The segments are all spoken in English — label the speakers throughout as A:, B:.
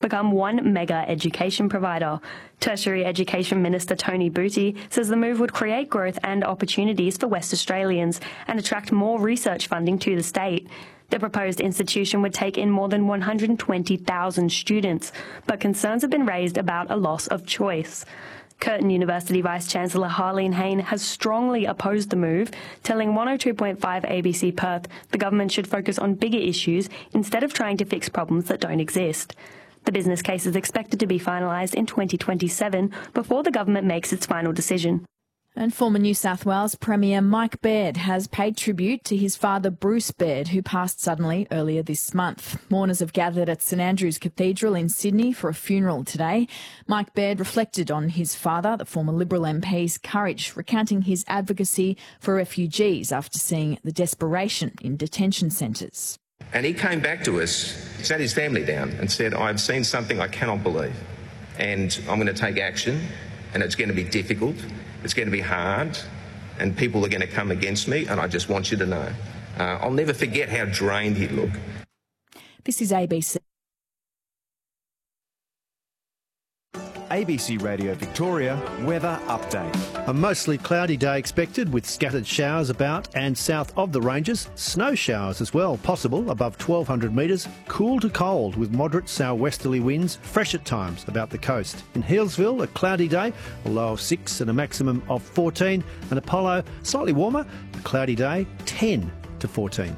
A: become one mega education provider. Tertiary Education Minister Tony Booty says the move would create growth and opportunities for West Australians and attract more research funding to the state. The proposed institution would take in more than 120,000 students, but concerns have been raised about a loss of choice. Curtin University Vice-Chancellor Harleen Hayne has strongly opposed the move, telling 102.5 ABC Perth the government should focus on bigger issues instead of trying to fix problems that don't exist. The business case is expected to be finalised in 2027 before the government makes its final decision.
B: And former New South Wales Premier Mike Baird has paid tribute to his father Bruce Baird, who passed suddenly earlier this month. Mourners have gathered at St Andrew's Cathedral in Sydney for a funeral today. Mike Baird reflected on his father, the former Liberal MP's courage, recounting his advocacy for refugees after seeing the desperation in detention centres.
C: And he came back to us, sat his family down and said, I've seen something I cannot believe and I'm going to take action, and it's going to be difficult. It's going to be hard, and people are going to come against me, and I just want you to know. I'll never forget how drained he'd look.
B: This is ABC.
D: ABC Radio Victoria weather update.
E: A mostly cloudy day expected with scattered showers about, and south of the ranges, snow showers as well, possible above 1,200 metres, cool to cold with moderate southwesterly winds, fresh at times about the coast. In Healesville, a cloudy day, a low of 6 and a maximum of 14, and Apollo, slightly warmer, a cloudy day, 10 to 14.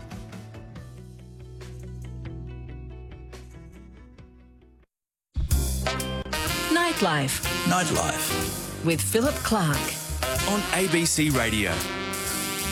F: Nightlife
G: Nightlife
F: with Philip Clark
G: on ABC Radio.